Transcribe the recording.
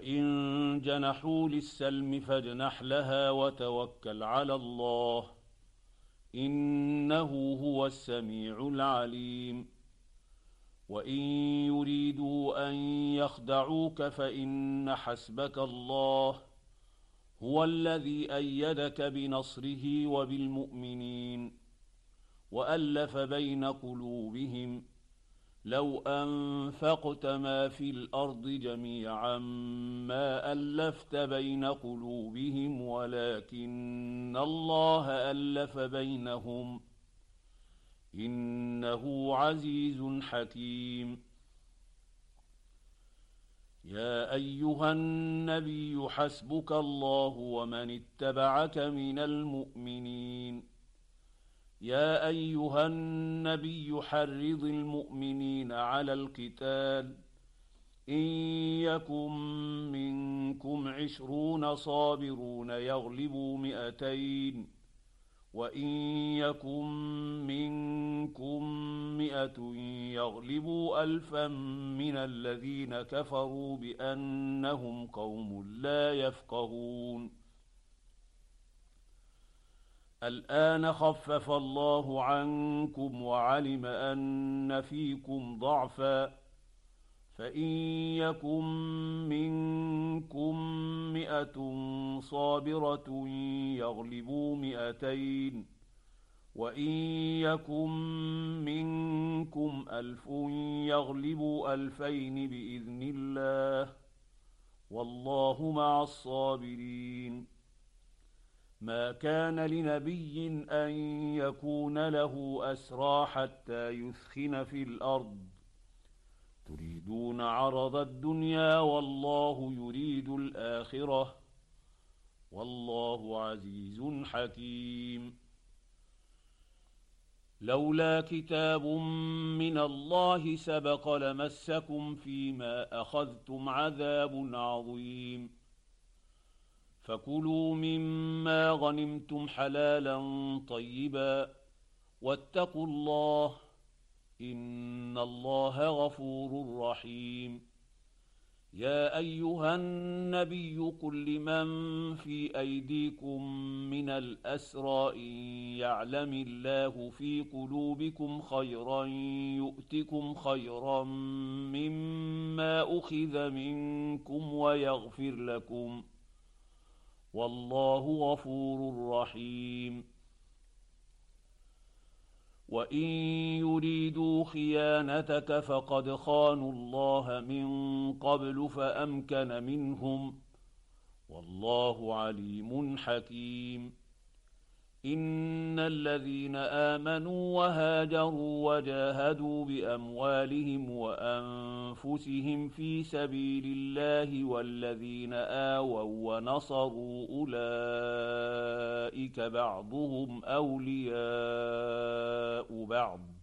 وإن جنحوا للسلم فاجنح لها وتوكل على الله إنه هو السميع العليم. وإن يريدوا أن يخدعوك فإن حسبك الله هو الذي أيدك بنصره وبالمؤمنين وألف بين قلوبهم لو أنفقت ما في الأرض جميعا ما ألفت بين قلوبهم ولكن الله ألف بينهم إنه عزيز حكيم. يا أيها النبي حسبك الله ومن اتبعك من المؤمنين. يا أيها النبي حرض المؤمنين على القتال إن يكن منكم 20 صابرون يغلبوا 200 وإن يكن منكم 100 يغلبوا 1000 من الذين كفروا بأنهم قوم لا يفقهون. الآن خفف الله عنكم وعلم أن فيكم ضعفا فإن يكن منكم 100 صابرة يغلبوا 200 وإن يكن منكم 1000 يغلبوا 2000 بإذن الله والله مع الصابرين. ما كان لنبي أن يكون له أسرى حتى يثخن في الأرض تريدون عرض الدنيا والله يريد الآخرة والله عزيز حكيم. لولا كتاب من الله سبق لمسكم فيما أخذتم عذاب عظيم. فكلوا مما غنمتم حلالا طيبا واتقوا الله إن الله غفور رحيم. يا أيها النبي قل لمن في أيديكم من الأسرى إن يعلم الله في قلوبكم خيرا يؤتكم خيرا مما أخذ منكم ويغفر لكم والله غفور رحيم. وإن يريدوا خيانتك فقد خانوا الله من قبل فأمكن منهم والله عليم حكيم. إن الذين آمنوا وهاجروا وجاهدوا بأموالهم وأنفسهم في سبيل الله والذين آووا ونصروا أولئك بعضهم أولياء بعض